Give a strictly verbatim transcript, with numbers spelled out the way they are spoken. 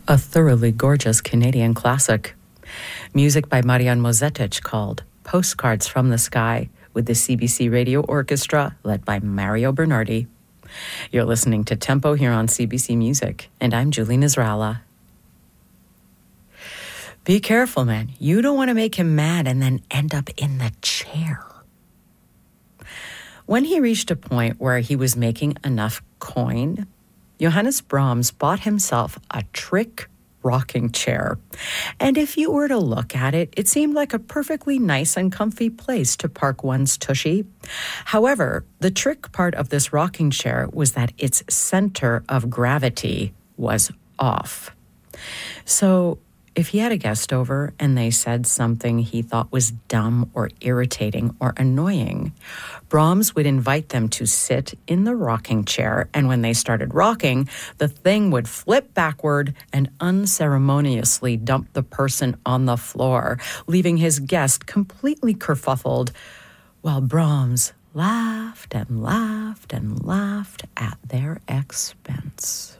a thoroughly gorgeous Canadian classic. Music by Marian Mozetic called Postcards from the Sky, with the C B C Radio Orchestra led by Mario Bernardi. You're listening to Tempo here on C B C Music, and I'm Julie Nisralla. Be careful, man. You don't want to make him mad and then end up in the chair. When he reached a point where he was making enough coin, Johannes Brahms bought himself a trick rocking chair. And if you were to look at it, it seemed like a perfectly nice and comfy place to park one's tushy. However, the trick part of this rocking chair was that its center of gravity was off. So if he had a guest over and they said something he thought was dumb or irritating or annoying, Brahms would invite them to sit in the rocking chair, and when they started rocking, the thing would flip backward and unceremoniously dump the person on the floor, leaving his guest completely kerfuffled, while Brahms laughed and laughed and laughed at their expense.